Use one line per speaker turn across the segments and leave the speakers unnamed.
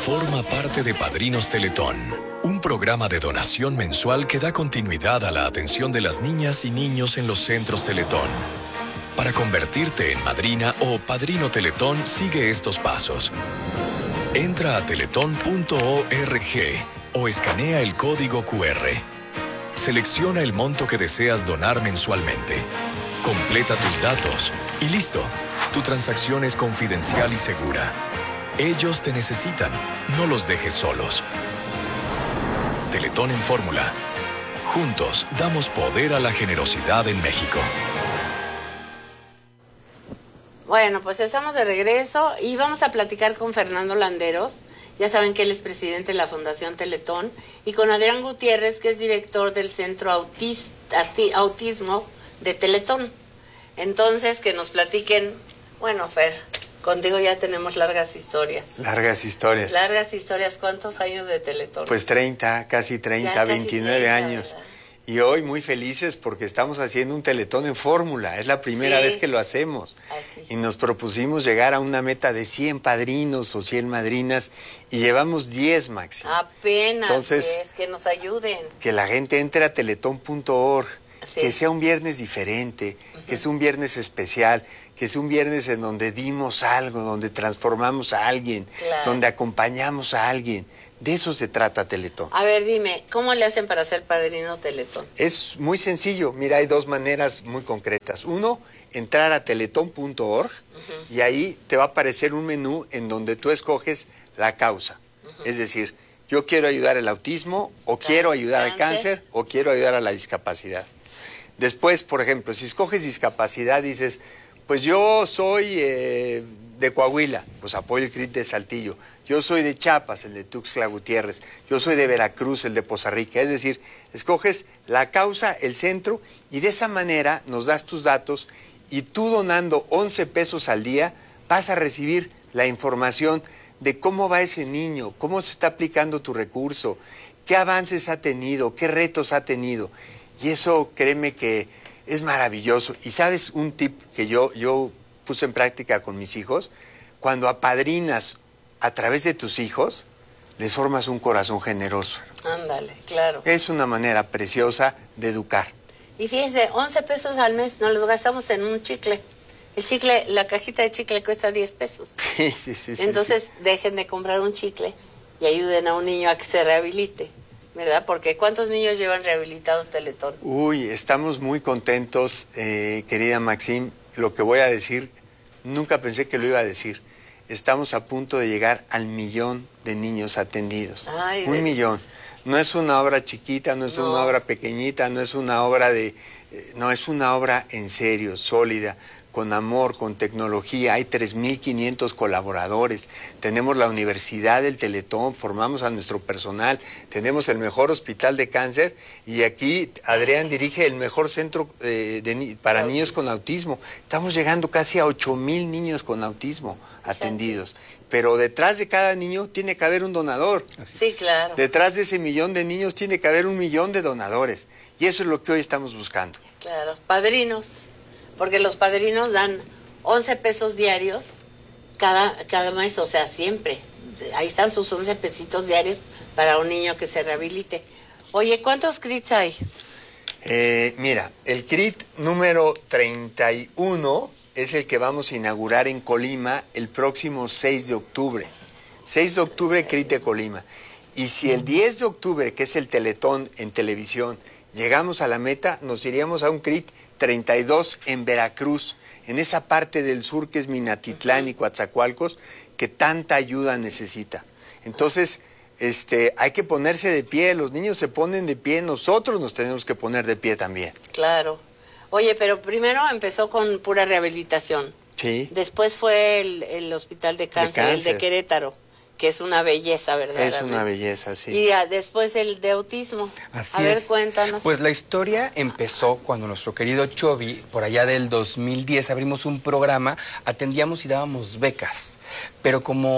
Forma parte de Padrinos Teletón, un programa de donación mensual que da continuidad a la atención de las niñas y niños en los centros Teletón. Para convertirte en madrina o padrino Teletón, sigue estos pasos. Entra a teletón.org o escanea el código QR. Selecciona el monto que deseas donar mensualmente. Completa tus datos y listo. Tu transacción es confidencial y segura. Ellos te necesitan, no los dejes solos. Teletón en Fórmula. Juntos damos poder a la generosidad en México.
Bueno, pues estamos de regreso y vamos a platicar con Fernando Landeros. Ya saben que él es presidente de la Fundación Teletón. Y con Adrián Gutiérrez, que es director del Centro Autismo de Teletón. Entonces, que nos platiquen. Bueno, Fer, contigo ya tenemos largas historias.
Largas historias.
Largas historias. ¿Cuántos años de Teletón?
Pues 30, casi 30, ya 29 30, años. ¿Verdad? Y hoy muy felices porque estamos haciendo un Teletón en Fórmula. Es la primera vez que lo hacemos. Aquí. Y nos propusimos llegar a una meta de 100 padrinos o 100 madrinas y llevamos 10, Maxi.
Apenas. Entonces, que nos ayuden.
Que la gente entre a teletón.org, que sea un viernes diferente, que es un viernes especial, que es un viernes en donde dimos algo, donde transformamos a alguien, donde acompañamos a alguien. De eso se trata Teletón.
A ver, dime, ¿cómo le hacen para ser padrino Teletón?
Es muy sencillo. Mira, hay dos maneras muy concretas. Uno, entrar a teletón.org y ahí te va a aparecer un menú en donde tú escoges la causa. Es decir, yo quiero ayudar al autismo, o quiero ayudar al cáncer, o quiero ayudar a la discapacidad. Después, por ejemplo, si escoges discapacidad, dices, pues yo soy de Coahuila, pues apoyo el CRIT de Saltillo. Yo soy de Chiapas, el de Tuxtla Gutiérrez. Yo soy de Veracruz, el de Poza Rica. Es decir, escoges la causa, el centro, y de esa manera nos das tus datos y tú donando 11 pesos al día vas a recibir la información de cómo va ese niño, cómo se está aplicando tu recurso, qué avances ha tenido, qué retos ha tenido. Y eso, créeme que es maravilloso. Y sabes un tip que yo puse en práctica con mis hijos, cuando apadrinas a través de tus hijos, les formas un corazón generoso.
Ándale, claro.
Es una manera preciosa de educar.
Y fíjense, 11 pesos al mes nos los gastamos en un chicle. El chicle, la cajita de chicle cuesta 10 pesos.
Sí.
Entonces, dejen de comprar un chicle y ayuden a un niño a que se rehabilite, ¿verdad? Porque ¿cuántos niños llevan rehabilitados Teletón?
Uy, estamos muy contentos, querida Maxim. Lo que voy a decir, nunca pensé que lo iba a decir. Estamos a punto de llegar al 1,000,000 de niños atendidos.
Ay,
1,000,000. No es una obra chiquita, no es una obra pequeñita, no es una obra no, es una obra en serio, sólida, con amor, con tecnología. Hay 3,500 colaboradores. Tenemos la Universidad del Teletón, formamos a nuestro personal, tenemos el mejor hospital de cáncer y aquí Adrián dirige el mejor centro para niños con autismo. Estamos llegando casi a 8,000 niños con autismo atendidos. Pero detrás de cada niño tiene que haber un donador.
Sí, claro.
Detrás de ese 1,000,000 de niños tiene que haber 1,000,000 de donadores. Y eso es lo que hoy estamos buscando.
Claro, padrinos. Porque los padrinos dan 11 pesos diarios cada mes, o sea, siempre. Ahí están sus 11 pesitos diarios para un niño que se rehabilite. Oye, ¿cuántos CRITs hay?
Mira, el CRIT número 31 es el que vamos a inaugurar en Colima el próximo 6 de octubre. 6 de octubre, CRIT de Colima. Y si el 10 de octubre, que es el Teletón en televisión, llegamos a la meta, nos iríamos a un CRIT 32 en Veracruz, en esa parte del sur que es Minatitlán y Coatzacoalcos, que tanta ayuda necesita. Entonces, hay que ponerse de pie, los niños se ponen de pie, nosotros nos tenemos que poner de pie también.
Claro. Oye, pero primero empezó con pura rehabilitación.
Sí.
Después fue el hospital de cáncer, el de Querétaro, que es una belleza, ¿verdad?
Es una belleza, sí.
Y después el de autismo.
Así
a ver,
es.
cuéntanos.
Pues la historia empezó cuando nuestro querido Chovy, por allá del 2010, abrimos un programa, atendíamos y dábamos becas. Pero como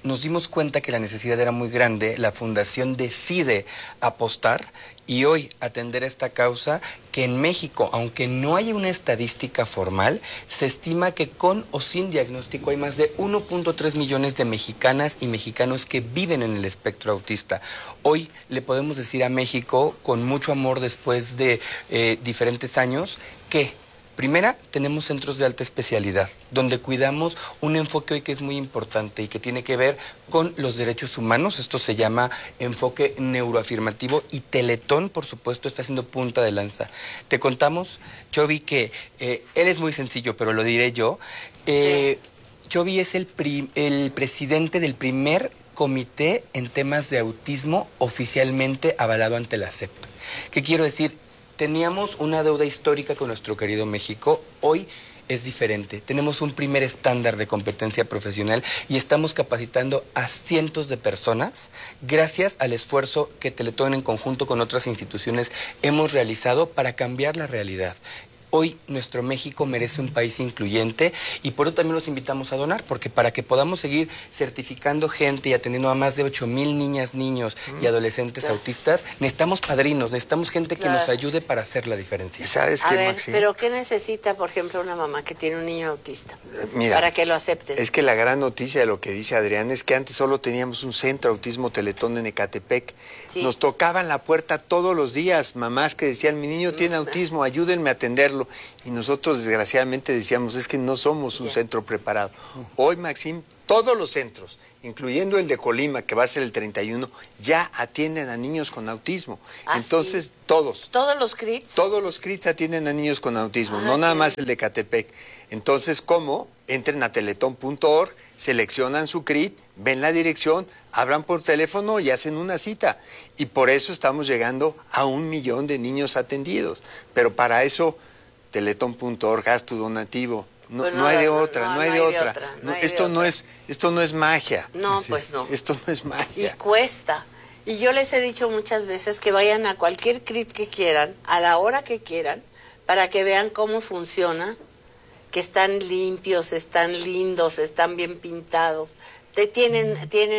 nos dimos cuenta que la necesidad era muy grande, la fundación decide apostar y hoy atender esta causa que en México, aunque no hay una estadística formal, se estima que con o sin diagnóstico hay más de 1.3 millones de mexicanas y mexicanos que viven en el espectro autista. Hoy le podemos decir a México, con mucho amor después de diferentes años, que primera, tenemos centros de alta especialidad, donde cuidamos un enfoque hoy que es muy importante y que tiene que ver con los derechos humanos. Esto se llama enfoque neuroafirmativo y Teletón, por supuesto, está siendo punta de lanza. Te contamos, Chovi, que él es muy sencillo, pero lo diré yo.
Sí.
Chovi es el presidente del primer comité en temas de autismo oficialmente avalado ante la SEP. ¿Qué quiero decir? Teníamos una deuda histórica con nuestro querido México, hoy es diferente. Tenemos un primer estándar de competencia profesional y estamos capacitando a cientos de personas gracias al esfuerzo que Teletón en conjunto con otras instituciones hemos realizado para cambiar la realidad. Hoy nuestro México merece un país incluyente y por eso también los invitamos a donar, porque para que podamos seguir certificando gente y atendiendo a más de 8,000 niñas, niños y adolescentes autistas, necesitamos padrinos, necesitamos gente que nos ayude para hacer la diferencia.
¿Sabes
A
qué,
ver,
Maxi?
pero ¿qué necesita, por ejemplo, una mamá que tiene un niño autista
Mira,
para que lo acepten?
es que la gran noticia de lo que dice Adrián es que antes solo teníamos un centro autismo Teletón en Ecatepec.
Sí.
Nos tocaban la puerta todos los días, mamás que decían, mi niño tiene autismo, ayúdenme a atenderlo. Y nosotros desgraciadamente decíamos, es que no somos un centro preparado. Hoy, Maxim, todos los centros, incluyendo el de Colima, que va a ser el 31, ya atienden a niños con autismo.
¿Ah,
Entonces,
sí?
todos.
¿Todos los CRITs?
Todos los CRITs atienden a niños con autismo,
Ah,
no nada
qué
más el de Catepec. Entonces, ¿cómo? Entren a teletón.org, seleccionan su CRIT, ven la dirección, hablan por teléfono y hacen una cita. Y por eso estamos llegando a 1 millón de niños atendidos. Pero para eso, teletón.org, haz tu donativo. No,
Pues
no hay de otra, no hay de otra.
no hay de
Esto no
otra.
esto no es magia.
No, pues no.
Esto no es
Y
magia.
cuesta. Y yo les he dicho muchas veces que vayan a cualquier CRIT que quieran, a la hora que quieran, para que vean cómo funciona, que están limpios, están lindos, están bien pintados. Tienen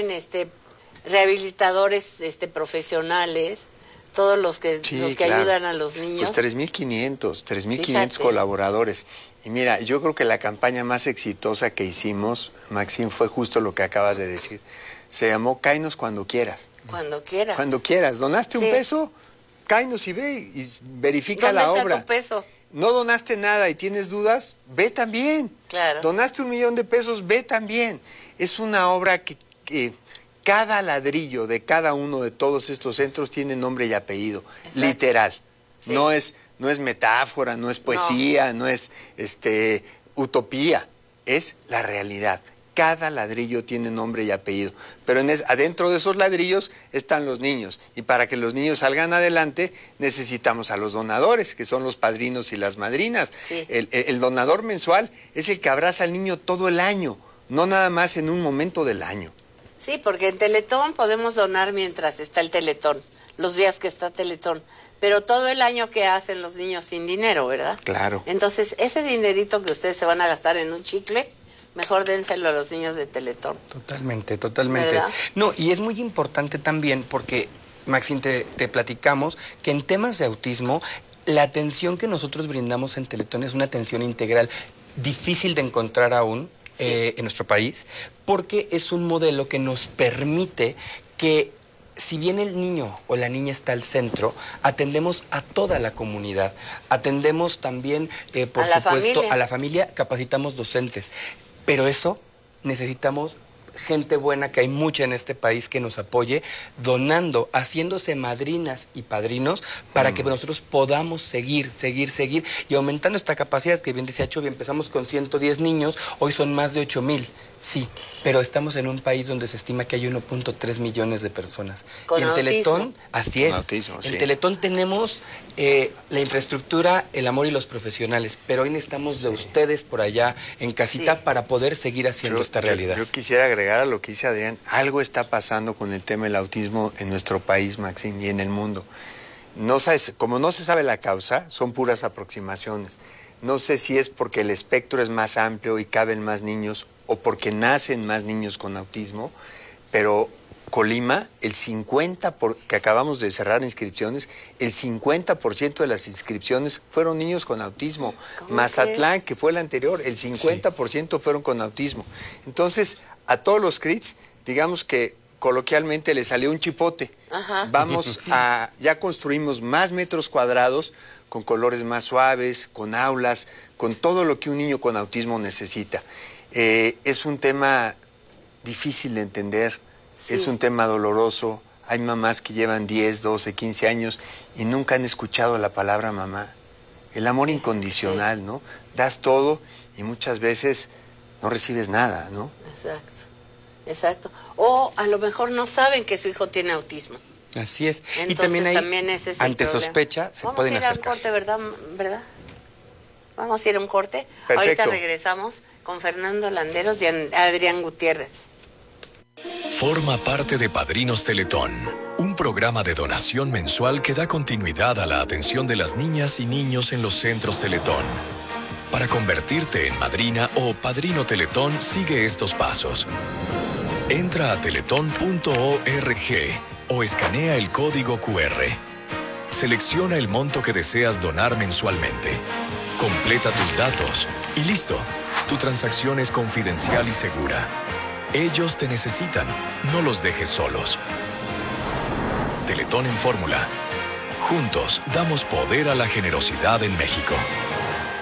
rehabilitadores profesionales, todos los que
Sí,
los que
claro.
ayudan a los niños.
Pues 3,500
Fíjate.
colaboradores. Y mira, yo creo que la campaña más exitosa que hicimos, Maxim, fue justo lo que acabas de decir. Se llamó Cáenos cuando quieras.
Cuando quieras.
Cuando quieras. ¿Donaste un
Sí.
peso? Cáenos y ve y verifica
¿Dónde
la
está
obra.
tu peso?
No donaste nada y tienes dudas, ve también.
Claro.
Donaste 1 millón de pesos, ve también. Es una obra que cada ladrillo de cada uno de todos estos centros tiene nombre y apellido,
Exacto.
literal.
Sí.
No es metáfora, no es poesía, no es utopía, es la realidad. Cada ladrillo tiene nombre y apellido, pero adentro de esos ladrillos están los niños, y para que los niños salgan adelante necesitamos a los donadores, que son los padrinos y las madrinas.
Sí.
El donador mensual es el que abraza al niño todo el año, no nada más en un momento del año.
Sí, porque en Teletón podemos donar mientras está el Teletón, los días que está Teletón, pero todo el año que hacen los niños sin dinero, ¿verdad?
Claro.
Entonces, ese dinerito que ustedes se van a gastar en un chicle, mejor dénselo a los niños de Teletón.
Totalmente, totalmente.
¿Verdad?
No, y es muy importante también porque, Maxine, te platicamos que en temas de autismo, la atención que nosotros brindamos en Teletón es una atención integral difícil de encontrar aún en nuestro país, porque es un modelo que nos permite que, si bien el niño o la niña está al centro, atendemos a toda la comunidad. Atendemos también, por
A la
supuesto,
familia.
a la familia, capacitamos docentes. Pero eso necesitamos gente buena, que hay mucha en este país, que nos apoye, donando, haciéndose madrinas y padrinos para que nosotros podamos seguir y aumentando esta capacidad, que bien decía Chovi, empezamos con 110 niños, hoy son más de 8,000, sí, pero estamos en un país donde se estima que hay 1.3 millones de personas.
Con
y en
autismo.
Teletón, así es,
Con autismo,
en
sí.
Teletón tenemos la infraestructura, el amor y los profesionales, pero hoy necesitamos de ustedes por allá en casita
Sí.
para poder seguir haciendo esta realidad.
Yo quisiera agregar a lo que dice Adrián, algo está pasando con el tema del autismo en nuestro país, Maxim, y en el mundo. Como no se sabe la causa, son puras aproximaciones. No sé si es porque el espectro es más amplio y caben más niños o porque nacen más niños con autismo, pero Colima, que acabamos de cerrar inscripciones, el 50% de las inscripciones fueron niños con autismo. Mazatlán, que fue el anterior, el 50% fueron con autismo. Entonces, a todos los CRITs, digamos que coloquialmente le salió un chipote.
Ajá.
Ya construimos más metros cuadrados, con colores más suaves, con aulas, con todo lo que un niño con autismo necesita. Es un tema difícil de entender, sí. Es un tema doloroso. Hay mamás que llevan 10, 12, 15 años y nunca han escuchado la palabra mamá. El amor incondicional, sí. ¿No? Das todo y muchas veces no recibes nada, ¿no?
Exacto. O a lo mejor no saben que su hijo tiene autismo.
Así es.
Entonces,
y también hay,
ese es
ante
problema.
Sospecha, se pueden acercar.
Vamos a ir a un corte, ¿verdad? Vamos a ir a un corte.
Perfecto.
Ahorita regresamos con Fernando Landeros y Adrián Gutiérrez.
Forma parte de Padrinos Teletón, un programa de donación mensual que da continuidad a la atención de las niñas y niños en los centros Teletón. Para convertirte en madrina o padrino Teletón, sigue estos pasos. Entra a teletón.org o escanea el código QR. Selecciona el monto que deseas donar mensualmente. Completa tus datos y listo. Tu transacción es confidencial y segura. Ellos te necesitan, no los dejes solos. Teletón en fórmula. Juntos damos poder a la generosidad en México.